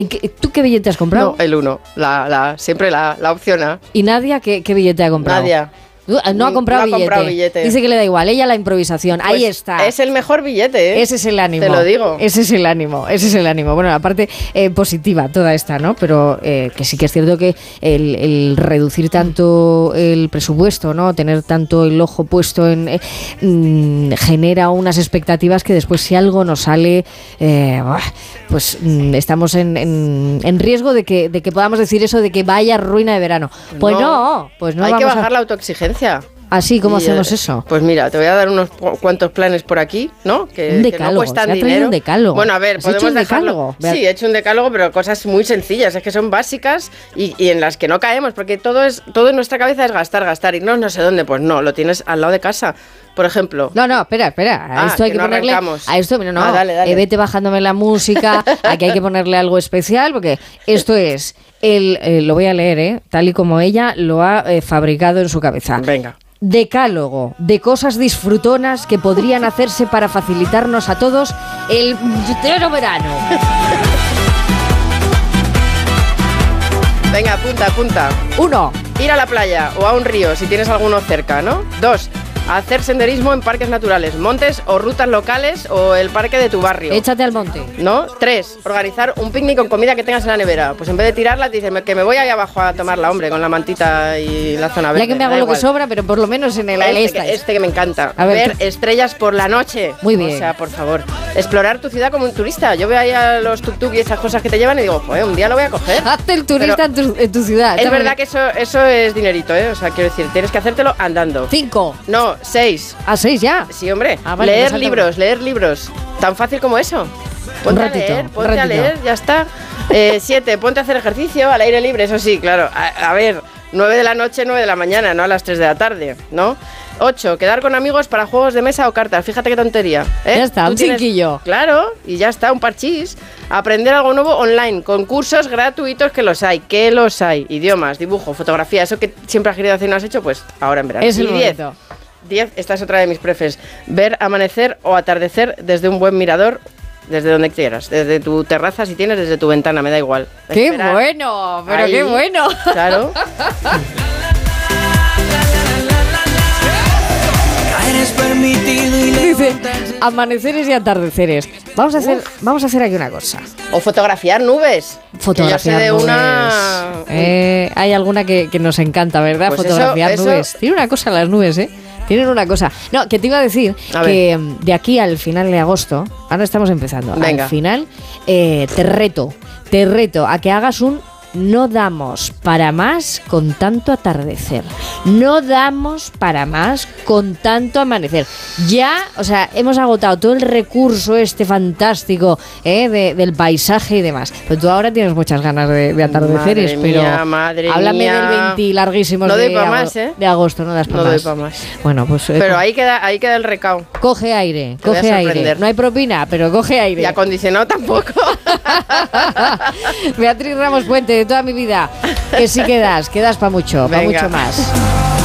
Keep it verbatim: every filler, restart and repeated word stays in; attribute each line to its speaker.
Speaker 1: ¿Tú qué billete has comprado?
Speaker 2: No, el uno, la, la, siempre la, la opción A.
Speaker 1: ¿Y Nadia qué, qué billete ha comprado?
Speaker 2: Nadia.
Speaker 1: No ha comprado,
Speaker 2: no
Speaker 1: billete.
Speaker 2: ha comprado billete.
Speaker 1: Dice que le da igual, ella la improvisación.
Speaker 2: Pues
Speaker 1: ahí está.
Speaker 2: Es el mejor billete, ¿eh?
Speaker 1: Ese es el ánimo.
Speaker 2: Te lo digo.
Speaker 1: Ese es el ánimo, ese es el ánimo. Bueno, la parte eh, positiva toda esta, ¿no? Pero eh, que sí que es cierto que el, el reducir tanto el presupuesto, ¿no? Tener tanto el ojo puesto en... Eh, mmm, genera unas expectativas que después si algo nos sale, eh, pues mmm, estamos en, en, en riesgo de que, de que podamos decir eso de que vaya ruina de verano. Pues no, no pues no
Speaker 2: hay
Speaker 1: vamos
Speaker 2: que bajar
Speaker 1: a...
Speaker 2: la autoexigencia.
Speaker 1: Así, ¿cómo
Speaker 2: y,
Speaker 1: hacemos
Speaker 2: eh,
Speaker 1: eso?
Speaker 2: Pues mira, te voy a dar unos cuantos planes por aquí, ¿no? Que,
Speaker 1: un decálogo,
Speaker 2: que no cuestan
Speaker 1: se ha
Speaker 2: dinero.
Speaker 1: Un decálogo.
Speaker 2: Bueno, a ver,
Speaker 1: ¿Has
Speaker 2: podemos
Speaker 1: hecho un
Speaker 2: dejarlo.
Speaker 1: decálogo?
Speaker 2: Sí, he hecho un decálogo, pero cosas muy sencillas, es que son básicas y, y en las que no caemos, porque todo es todo en nuestra cabeza es gastar, gastar, y no, no sé dónde, pues no, lo tienes al lado de casa. Por ejemplo.
Speaker 1: No, no, espera, espera. A
Speaker 2: ah,
Speaker 1: esto hay que,
Speaker 2: que no
Speaker 1: ponerle.
Speaker 2: Arrancamos.
Speaker 1: A esto, no, no.
Speaker 2: Ah, dale, dale.
Speaker 1: Eh, vete bajándome la música. Aquí hay que ponerle algo especial, porque esto es. El, eh, lo voy a leer, ¿eh? Tal y como ella lo ha eh, fabricado en su cabeza.
Speaker 2: Venga.
Speaker 1: Decálogo de cosas disfrutonas que podrían hacerse para facilitarnos a todos el pleno verano.
Speaker 2: Venga, apunta, apunta.
Speaker 1: Uno.
Speaker 2: Ir a la playa o a un río si tienes alguno cerca, ¿no? Dos. Hacer senderismo en parques naturales, montes o rutas locales o el parque de tu barrio.
Speaker 1: Échate al monte.
Speaker 2: ¿No? Tres. Organizar un picnic con comida que tengas en la nevera. Pues en vez de tirarla, te dices que me voy ahí abajo a tomarla, hombre, con la mantita y la zona verde.
Speaker 1: Ya que me hago lo que sobra, pero por lo menos en el
Speaker 2: este,
Speaker 1: esta.
Speaker 2: que, este que me encanta.
Speaker 1: A ver,
Speaker 2: ver ¿tú? Estrellas por la noche.
Speaker 1: Muy bien.
Speaker 2: O sea, por favor. Explorar tu ciudad como un turista. Yo veo ahí a los tuk-tuk y esas cosas que te llevan y digo, joder, un día lo voy a coger.
Speaker 1: Hazte el turista en tu, en tu ciudad.
Speaker 2: Es verdad que eso, eso es dinerito, ¿eh? O sea, quiero decir, tienes que hacértelo andando.
Speaker 1: Cinco.
Speaker 2: No, seis.
Speaker 1: ¿A seis ya?
Speaker 2: Sí, hombre.
Speaker 1: Ah, vale,
Speaker 2: leer libros, leer libros. Tan fácil como eso. Ponte
Speaker 1: un ratito,
Speaker 2: a leer, ponte
Speaker 1: un
Speaker 2: a leer, ya está. Eh, siete, ponte a hacer ejercicio al aire libre, eso sí, claro. A, a ver, nueve de la noche, nueve de la mañana, no a las tres de la tarde, ¿no? Ocho, quedar con amigos para juegos de mesa o cartas. Fíjate qué tontería, ¿eh?
Speaker 1: Ya está, un chiquillo.
Speaker 2: Claro, y ya está, un parchís. Aprender algo nuevo online, con cursos gratuitos que los hay, que los hay. Idiomas, dibujo, fotografía, eso que siempre has querido hacer y no has hecho, pues ahora en verano.
Speaker 1: Es el
Speaker 2: y diez. diez, esta es otra de mis prefes. Ver amanecer o atardecer desde un buen mirador, desde donde quieras. Desde tu terraza, si tienes, desde tu ventana, me da igual.
Speaker 1: ¡Qué
Speaker 2: Esperar
Speaker 1: bueno! ¡Pero
Speaker 2: ahí,
Speaker 1: qué bueno!
Speaker 2: Claro.
Speaker 1: Dice, amaneceres y atardeceres. Vamos a hacer, Uf. vamos a hacer aquí una cosa.
Speaker 2: O fotografiar nubes.
Speaker 1: Fotografiar
Speaker 2: de
Speaker 1: nubes.
Speaker 2: Una...
Speaker 1: Eh, hay alguna que, que nos encanta, ¿verdad?
Speaker 2: Pues
Speaker 1: fotografiar
Speaker 2: eso,
Speaker 1: nubes.
Speaker 2: eso...
Speaker 1: Tiene una cosa las nubes, ¿eh? Tienen una cosa. No, que te iba a decir
Speaker 2: a
Speaker 1: que de aquí al final de agosto, ahora estamos empezando,
Speaker 2: Venga.
Speaker 1: al final eh, te reto, te reto a que hagas un no damos para más con tanto atardecer. No damos para más con tanto amanecer. Ya, o sea, hemos agotado todo el recurso este fantástico eh, de, del paisaje y demás. Pero tú ahora tienes muchas ganas de, de atardeceres,
Speaker 2: madre
Speaker 1: pero
Speaker 2: mía, madre
Speaker 1: háblame
Speaker 2: mía.
Speaker 1: del veinte larguísimos
Speaker 2: no
Speaker 1: de,
Speaker 2: doy pa
Speaker 1: ago-
Speaker 2: más, ¿eh?
Speaker 1: de agosto. No das para
Speaker 2: no
Speaker 1: más.
Speaker 2: doy para más.
Speaker 1: Bueno, pues... Eh,
Speaker 2: pero ahí queda, ahí queda el recao.
Speaker 1: Coge aire,
Speaker 2: Te voy a
Speaker 1: coge aire.
Speaker 2: sorprender.
Speaker 1: No hay propina, pero coge aire.
Speaker 2: Y acondicionado tampoco.
Speaker 1: Beatriz Ramos Puente, de toda mi vida. Que sí quedas, quedas para mucho, para mucho más.